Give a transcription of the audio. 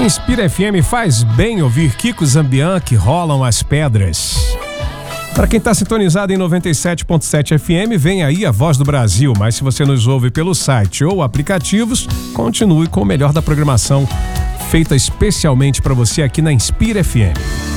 Inspira FM, faz bem ouvir Kiko Zambian, Que Rolam as Pedras. Para quem está sintonizado em 97.7 FM, vem aí a Voz do Brasil, mas se você nos ouve pelo site ou aplicativos, continue com o melhor da programação feita especialmente para você aqui na Inspira FM.